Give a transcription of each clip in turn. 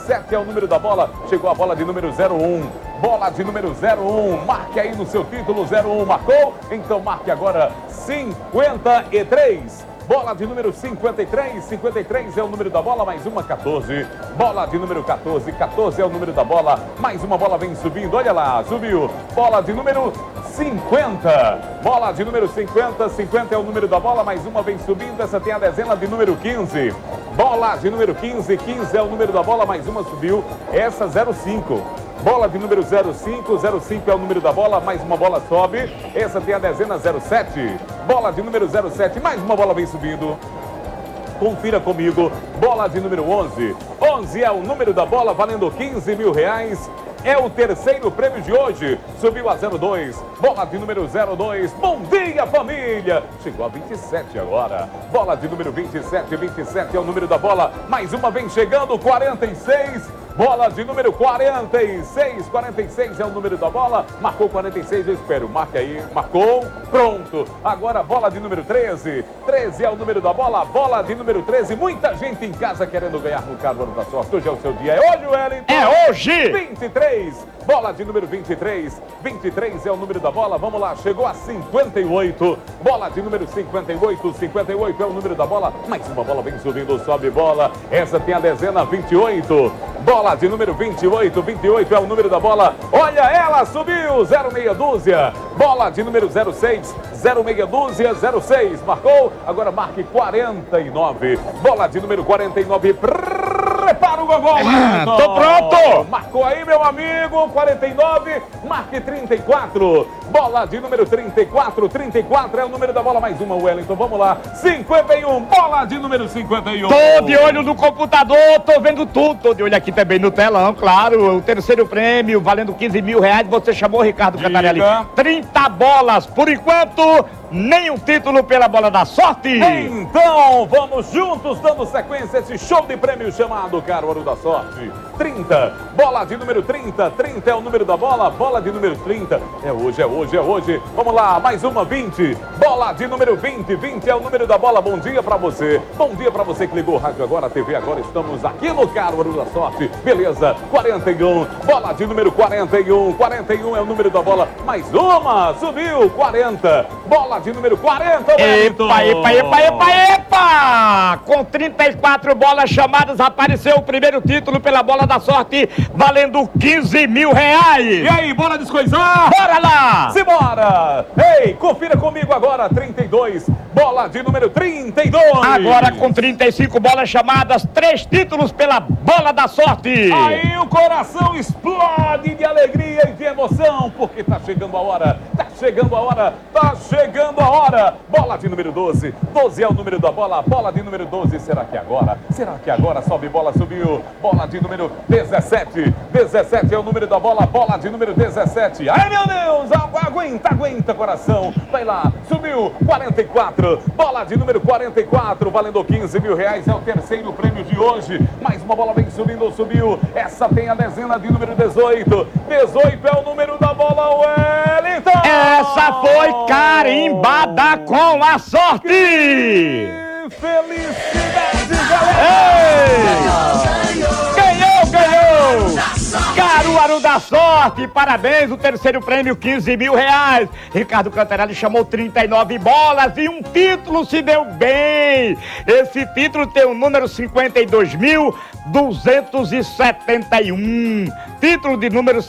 17 é o número da bola. Chegou a bola de número 01. Bola de número 01. Marque aí no seu título 01. Marcou? Então marque agora 53. Bola de número 53, 53 é o número da bola, mais uma 14. Bola de número 14, 14 é o número da bola, mais uma bola vem subindo, olha lá, subiu. Bola de número 50, bola de número 50, 50 é o número da bola, mais uma vem subindo, essa tem a dezena de número 15. Bola de número 15, 15 é o número da bola, mais uma subiu, essa 05. Bola de número 05, 05 é o número da bola, mais uma bola sobe, essa tem a dezena 07. Bola de número 07, mais uma bola vem subindo. Confira comigo, bola de número 11. 11 é o número da bola, valendo 15 mil reais. É o terceiro prêmio de hoje. Subiu a 02. Bola de número 02. Bom dia, família. Chegou a 27 agora. Bola de número 27. 27 é o número da bola. Mais uma vem chegando. 46. Bola de número 46. 46 é o número da bola. Marcou 46, eu espero. Marca aí. Marcou. Pronto. Agora bola de número 13. 13 é o número da bola. Bola de número 13. Muita gente em casa querendo ganhar no Carro da Sorte. Hoje é o seu dia. É hoje, Wellington? É hoje! 23. Bola de número 23. 23 é o número da bola. Vamos lá. Chegou a 58. Bola de número 58. 58 é o número da bola. Mais uma bola vem subindo. Sobe bola. Essa tem a dezena 28. Bola de número 28, 28 é o número da bola. Olha ela, subiu, 06 dúzia. Bola de número 06, 06 dúzia, 06. Marcou, agora marque 49. Bola de número 49. Prepara o gogol. Tô pronto. Marcou aí, meu amigo, 49. Marque 34. Bola de número 34, 34 é o número da bola. Mais uma, Wellington, vamos lá. 51, bola de número 51. Tô de olho no computador, tô vendo tudo. Tô de olho aqui também no telão, claro. O terceiro prêmio, valendo 15 mil reais. Você chamou, Ricardo Cantarelli. 30 bolas, por enquanto, nenhum título pela bola da sorte. Então, vamos juntos, dando sequência a esse show de prêmio chamado Caruaru da Sorte. 30, bola de número 30. 30 é o número da bola, bola de número 30. É hoje, é hoje, é hoje. Vamos lá, mais uma 20. Bola de número 20. 20 é o número da bola. Bom dia pra você. Bom dia pra você que ligou o rádio agora, a TV agora. Estamos aqui no Caruaru da Sorte. Beleza, 41. Bola de número 41. 41 é o número da bola. Mais uma, subiu, 40. Bola de número 40. Epa, epa, epa, epa, epa! Com 34 bolas chamadas, apareceu o primeiro título pela bola da sorte, valendo 15 mil reais. E aí, bora descoisar? Bora lá! Simbora! Ei, confira comigo agora, 32. Bola de número 32. Agora com 35 bolas chamadas, 3 títulos pela bola da sorte. Aí o coração explode de alegria e de emoção, porque tá chegando a hora, tá chegando a hora, tá chegando a hora. Bola de número 12. 12 é o número da bola. Bola de número 12. Será que agora? Será que agora sobe bola, subiu? Bola de número 17. 17 é o número da bola. Bola de número 17. Ai, meu Deus! Aguenta, aguenta, coração. Vai lá, subiu. 44. Bola de número 44, valendo 15 mil reais. É o terceiro prêmio de hoje. Mais uma bola vem subindo, subiu. Essa tem a dezena de número 18. 18 é o número da bola, Wellington! Essa foi carimbada com a sorte! Que felicidade, galera! Ganhou, ganhou! Caruaru da Sorte, parabéns, o terceiro prêmio, 15 mil reais. Ricardo Cantarelli chamou 39 bolas e um título se deu bem. Esse título tem o número 52.271. Título de número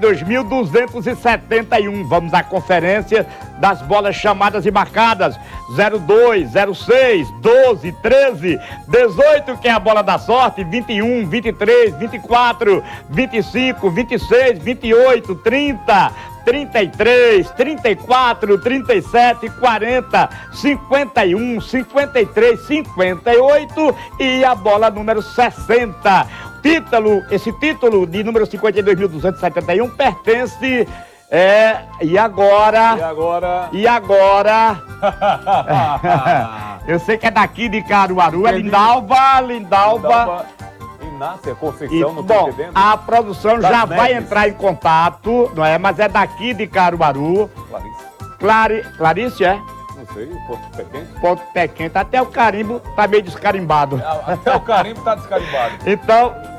52.271. Vamos à conferência das bolas chamadas e marcadas. 02, 06, 12, 13, 18, que é a bola da sorte, 21, 23, 24, 25, 26, 28, 30, 33, 34, 37, 40, 51, 53, 58 e a bola número 60. Esse título de número 52.271 pertence... E agora? Eu sei que é daqui de Caruaru, é Lindalva. Inácia Conceição, não tô entendendo. A produção já vai entrar em contato, não é? Mas é daqui de Caruaru. Clarice, é? Não sei, Ponto Pé Quente. Ponto Pé Quente, até o carimbo tá meio descarimbado. Até o carimbo tá descarimbado. Então...